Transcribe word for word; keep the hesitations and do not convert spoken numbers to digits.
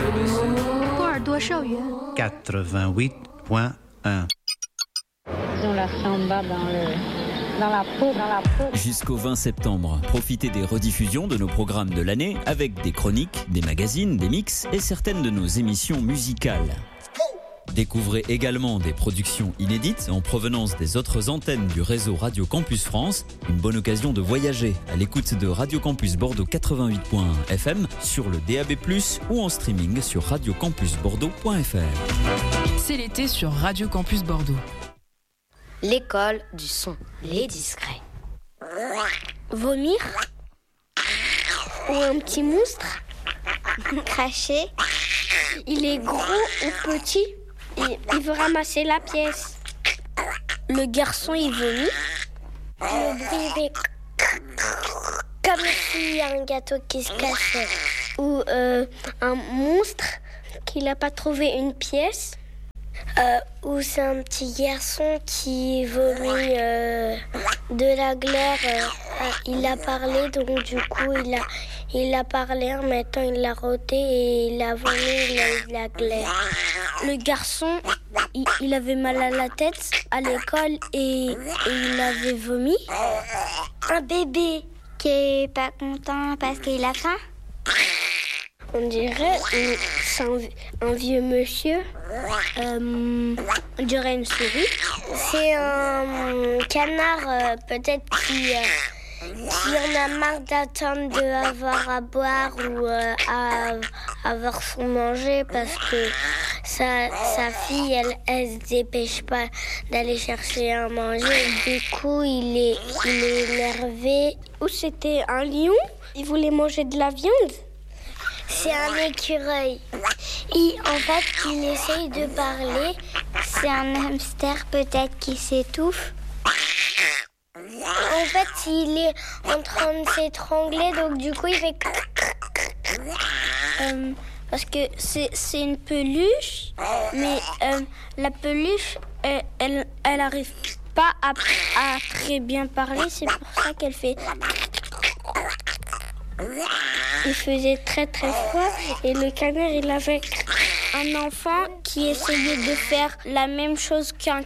波尔多校园 quatre-vingt-huit point un. Dans la samba, dans le... dans la peau, dans la peau. Jusqu'au vingt septembre, profitez des rediffusions de nos programmes de l'année avec des chroniques, des magazines, des mix et certaines de nos émissions musicales. Découvrez également des productions inédites en provenance des autres antennes du réseau Radio Campus France. Une bonne occasion de voyager à l'écoute de Radio Campus Bordeaux quatre-vingt-huit point un F M sur le D A B plus, ou en streaming sur radio campus bordeaux point f r. C'est l'été sur Radio Campus Bordeaux. L'école du son, les discrets. Vomir ou un petit monstre. Cracher. Il est gros ou petit. Il, il veut ramasser la pièce. Le garçon, il vomit. Le bruit fait comme s'il y a un gâteau qui se cache. Ou euh, un monstre qui n'a pas trouvé une pièce. Euh, ou c'est un petit garçon qui vomit euh, de la glaire. Euh, il a parlé, donc du coup, il a, il a parlé. En même temps, il l'a roté et il a vomi de la glaire. Le garçon, il, il avait mal à la tête à l'école et, et il avait vomi. Un bébé qui est pas content parce qu'il a faim. On dirait euh, c'est un, un vieux monsieur. Euh, on dirait une souris. C'est un canard euh, peut-être qui, euh, qui en a marre d'attendre d'avoir à boire ou euh, à, à avoir son manger parce que sa, sa fille, elle, elle se dépêche pas d'aller chercher à manger. Du coup, il est, il est énervé. Ou c'était un lion, il voulait manger de la viande. C'est un écureuil. Et en fait, il essaye de parler. C'est un hamster peut-être qui s'étouffe. En fait, il est en train de s'étrangler, donc du coup, il fait... Euh, parce que c'est, c'est une peluche, mais euh, la peluche, elle, elle, elle arrive pas à, à très bien parler. C'est pour ça qu'elle fait... Il faisait très très froid et le canard, il avait un enfant qui essayait de faire la même chose qu'un